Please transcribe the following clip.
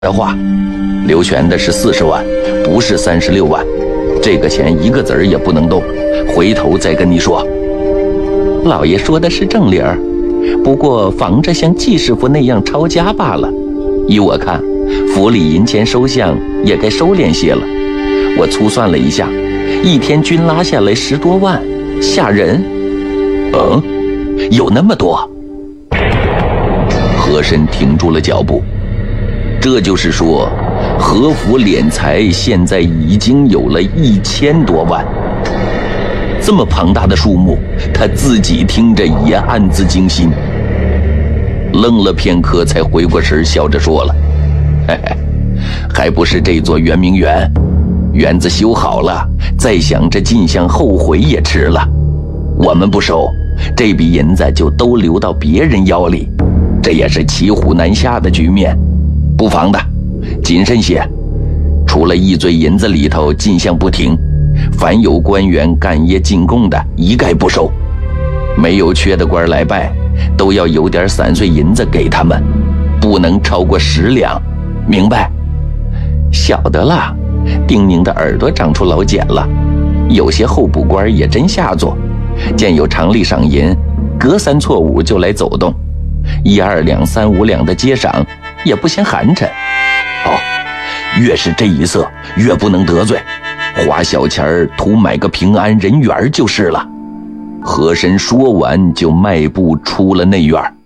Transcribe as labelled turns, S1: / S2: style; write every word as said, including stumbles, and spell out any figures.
S1: 的话，刘全的是四十万，不是三十六万。这个钱一个子儿也不能动，回头再跟你说。老爷说的是正理儿，不过防着像季师傅那样抄家罢了。依我看，府里银钱收项也该收敛些了。我粗算了一下，一天均拉下来十多万，吓人。嗯，有那么多？和珅停住了脚步。这就是说，和府敛财现在已经有了一千多万。这么庞大的数目，他自己听着也暗自惊心。愣了片刻，才回过神，笑着说了：“嘿嘿，还不是这座圆明园，园子修好了，再想着进项后悔也迟了。我们不收，这笔银子就都流到别人腰里，这也是骑虎难下的局面。不妨的，谨慎些。除了一堆银子里头进项不停，凡有官员干业进贡的，一概不收。没有缺的官来拜，都要有点散碎银子给他们，不能超过十两，明白？”晓得了。丁宁的耳朵长出老茧了。有些候补官也真下作，见有常例赏银，隔三错五就来走动，一二两三五两的接赏，也不嫌寒碜。哦，越是这一色，越不能得罪，花小钱儿图买个平安人缘就是了。和珅说完，就迈步出了内院。